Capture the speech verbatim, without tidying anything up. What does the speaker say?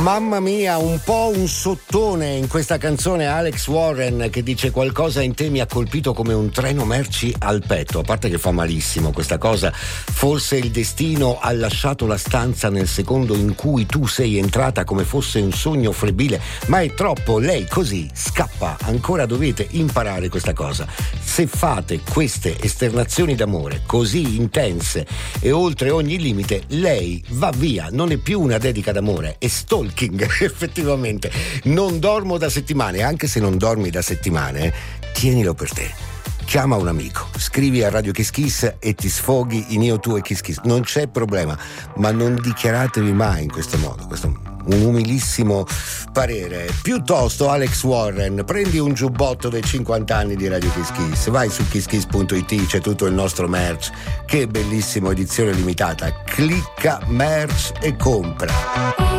Mamma mia, un po' un sottone in questa canzone. Alex Warren che dice: qualcosa in te mi ha colpito come un treno merci al petto. A parte che fa malissimo questa cosa, forse il destino ha lasciato la stanza nel secondo in cui tu sei entrata come fosse un sogno febbrile, ma è troppo, lei così scappa. Ancora dovete imparare questa cosa: se fate queste esternazioni d'amore così intense e oltre ogni limite, lei va via, non è più una dedica d'amore, è stalking. Effettivamente non dormo da settimane. Anche se non dormi da settimane, tienilo per te, chiama un amico, scrivi a Radio Kiss Kiss e ti sfoghi in Io, Tu e Kiss Kiss, non c'è problema, ma non dichiaratevi mai in questo modo. Questo è un umilissimo parere. Piuttosto, Alex Warren, prendi un giubbotto dei cinquanta anni di Radio Kiss Kiss, vai su kiss kiss punto it, c'è tutto il nostro merch, che bellissimo, edizione limitata, clicca merch e compra.